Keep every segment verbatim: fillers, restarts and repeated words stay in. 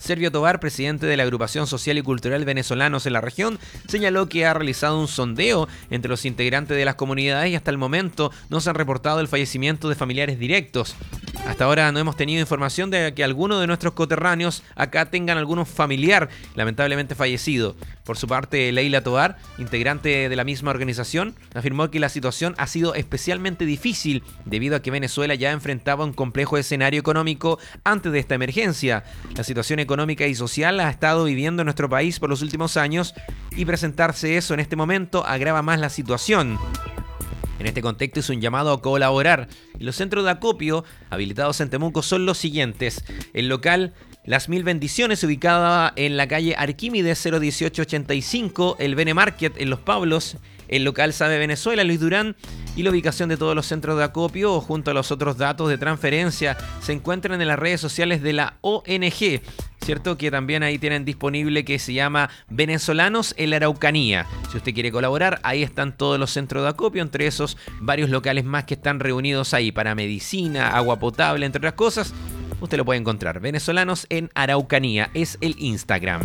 Servio Tobar, presidente de la Agrupación Social y Cultural Venezolanos en la región, señaló que ha realizado un sondeo entre los integrantes de las comunidades y hasta el momento no se han reportado el fallecimiento de familiares directos. Hasta ahora no hemos tenido información de que alguno de nuestros coterráneos acá tengan algún familiar lamentablemente fallecido. Por su parte, Leila Tobar, integrante de la misma organización, afirmó que la situación ha sido especialmente difícil debido a que Venezuela ya enfrentaba un complejo escenario económico antes de esta emergencia. La situación económica y social ha estado viviendo nuestro país por los últimos años y presentarse eso en este momento agrava más la situación. En este contexto hizo un llamado a colaborar y los centros de acopio habilitados en Temuco son los siguientes. El local Las Mil Bendiciones, ubicada en la calle Arquímedes cero dieciocho ochenta y cinco, el Bene Market en Los Pablos, el local Sabe Venezuela, Luis Durán, y la ubicación de todos los centros de acopio junto a los otros datos de transferencia se encuentran en las redes sociales de la O N G, ¿cierto? Que también ahí tienen disponible, que se llama Venezolanos en la Araucanía. Si usted quiere colaborar, ahí están todos los centros de acopio, entre esos varios locales más que están reunidos ahí para medicina, agua potable, entre otras cosas. Usted lo puede encontrar. Venezolanos en Araucanía es el Instagram.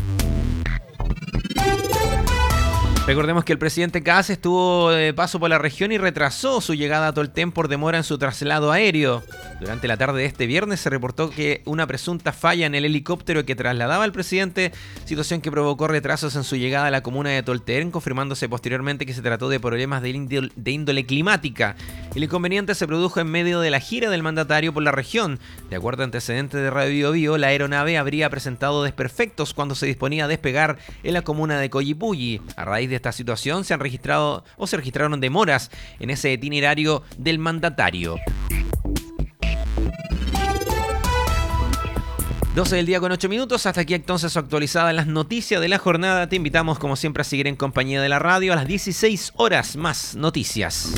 Recordemos que el presidente Kast estuvo de paso por la región y retrasó su llegada a Tolten por demora en su traslado aéreo. Durante la tarde de este viernes se reportó que una presunta falla en el helicóptero que trasladaba al presidente, situación que provocó retrasos en su llegada a la comuna de Tolten, confirmándose posteriormente que se trató de problemas de índole, de índole climática. El inconveniente se produjo en medio de la gira del mandatario por la región. De acuerdo a antecedentes de Radio Bio Bio, la aeronave habría presentado desperfectos cuando se disponía a despegar en la comuna de Collipulli. A raíz de esta situación se han registrado o se registraron demoras en ese itinerario del mandatario. doce del día con ocho minutos, hasta aquí entonces actualizadas las noticias de la jornada. Te invitamos como siempre a seguir en compañía de la radio a las dieciséis horas, más noticias.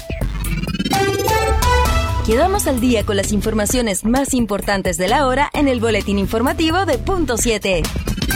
Quedamos al día con las informaciones más importantes de la hora en el boletín informativo de Punto siete.